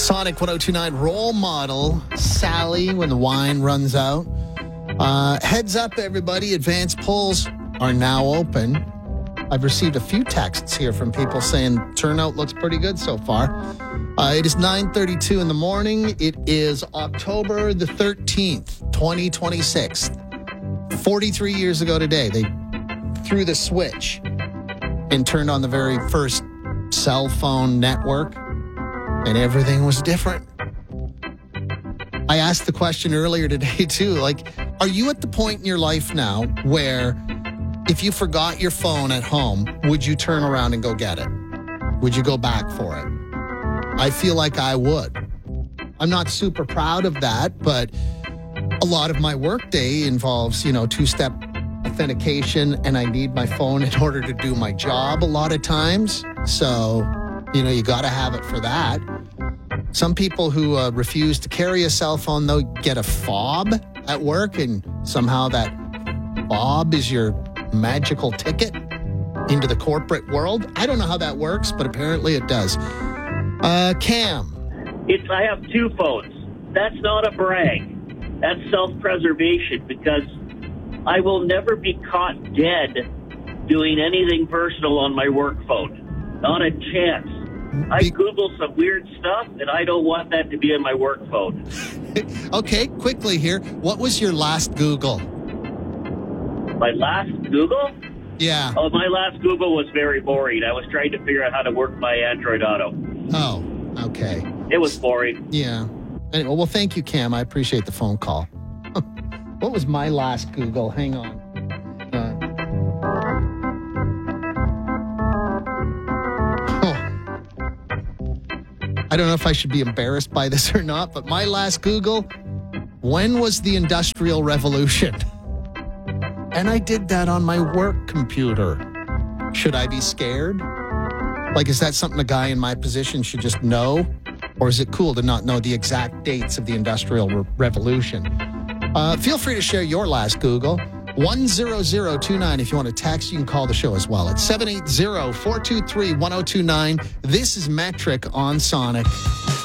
Sonic 1029 role model, Sally, when the wine runs out. Heads up, everybody. Advanced polls are now open. I've received a few texts here from people saying turnout looks pretty good so far. It is 9:32 in the morning. It is October the 13th, 2026. 43 years ago today, they threw the switch and turned on the very first cell phone network, and everything was different. I asked the question earlier today, too, like, are you at the point in your life now where if you forgot your phone at home, would you turn around and go get it? Would you go back for it? I feel like I would. I'm not super proud of that, but a lot of my workday involves, two-step authentication, and I need my phone in order to do my job a lot of times. So, you got to have it for that. Some people who refuse to carry a cell phone, they'll get a fob at work, and somehow that fob is your magical ticket into the corporate world. I don't know how that works, but apparently it does. Cam. I have two phones. That's not a brag. That's self-preservation, because I will never be caught dead doing anything personal on my work phone. Not a chance. I Google some weird stuff, and I don't want that to be in my work phone. Okay, quickly here. What was your last Google? My last Google? Yeah. Oh, my last Google was very boring. I was trying to figure out how to work my Android Auto. Oh, okay. It was boring. Yeah. Anyway, well, thank you, Cam. I appreciate the phone call. What was my last Google? Hang on. I don't know if I should be embarrassed by this or not, but my last Google, when was the Industrial Revolution? And I did that on my work computer. Should I be scared? Like, is that something a guy in my position should just know? Or is it cool to not know the exact dates of the Industrial Revolution? Feel free to share your last Google. 10029. If you want to text, you can call the show as well at 780-423-1029. This is Metric on Sonic.